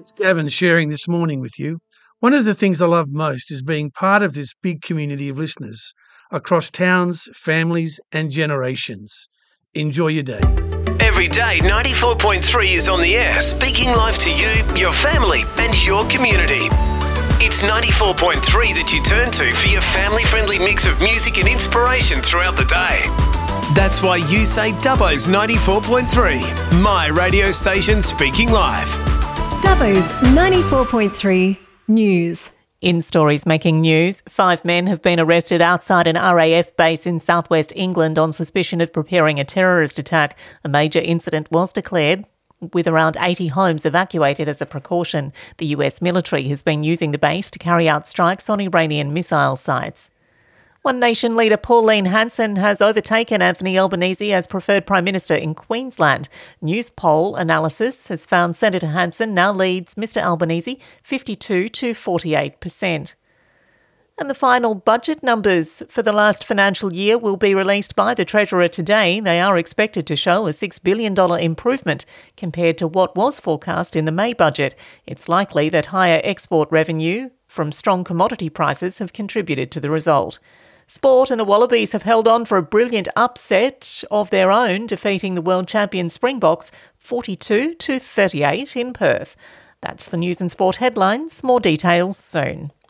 It's Gavin sharing this morning with you. One of the things I love most is being part of this big community of listeners across towns, families, and generations. Enjoy your day. Every day, 94.3 is on the air, speaking live to you, your family, and your community. It's 94.3 that you turn to for your family-friendly mix of music and inspiration throughout the day. That's why you say Dubbo's 94.3, my radio station speaking live. Dubbo's 94.3 News. In stories making news, 5 men have been arrested outside an RAF base in southwest England on suspicion of preparing a terrorist attack. A major incident was declared, with around 80 homes evacuated as a precaution. The US military has been using the base to carry out strikes on Iranian missile sites. One Nation leader Pauline Hanson has overtaken Anthony Albanese as preferred Prime Minister in Queensland. News poll analysis has found Senator Hanson now leads Mr Albanese 52 to 48%. And the final budget numbers for the last financial year will be released by the Treasurer today. They are expected to show a $6 billion improvement compared to what was forecast in the May budget. It's likely that higher export revenue from strong commodity prices have contributed to the result. Sport and the Wallabies have held on for a brilliant upset of their own, defeating the world champion Springboks 42 to 38 in Perth. That's the news and sport headlines. More details soon.